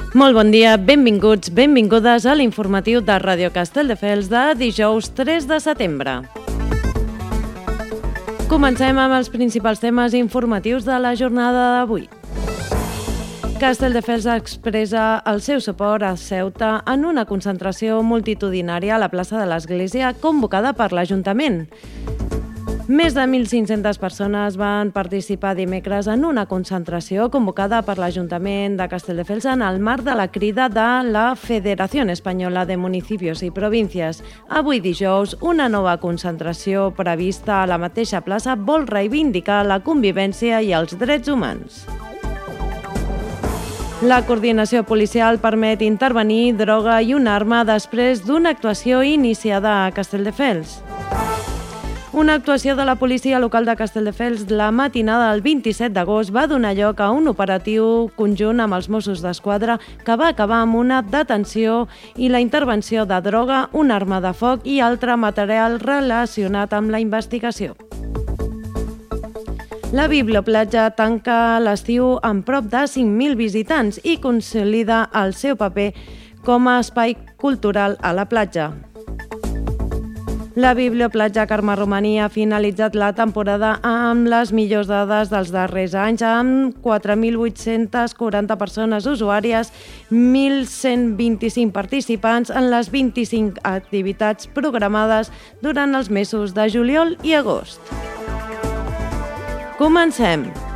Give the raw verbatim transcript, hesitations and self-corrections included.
Molt bon dia, benvinguts, benvingudes a l'informatiu de Ràdio Castelldefels de dijous tres de setembre. Comencem amb els principals temes informatius de la jornada d'avui. Castelldefels expressa el seu suport a Ceuta en una concentració multitudinària a la plaça de l'Església convocada per l'Ajuntament. Més de mil cinc-centes persones van participar dimecres en una concentració convocada per l'Ajuntament de Castelldefels en el marc de la crida de la Federació Espanyola de Municipios i Províncies. Avui dijous, una nova concentració prevista a la mateixa plaça vol reivindicar la convivència i els drets humans. La coordinació policial permet intervenir droga i una arma després d'una actuació iniciada a Castelldefels. Una actuació de la policia local de Castelldefels la matinada del vint-i-set d'agost va donar lloc a un operatiu conjunt amb els Mossos d'Esquadra que va acabar amb una detenció i la intervenció de droga, una arma de foc i altre material relacionat amb la investigació. La Biblioplatja tanca l'estiu amb prop de cinc mil visitants i consolida el seu paper com a espai cultural a la platja. La Biblioplatja Carme Romaní ha finalitzat la temporada amb les millors dades dels darrers anys, amb quatre mil vuit-cents quaranta persones usuàries, mil cent vint-i-cinc participants en les vint-i-cinc activitats programades durant els mesos de juliol i agost. Comencem!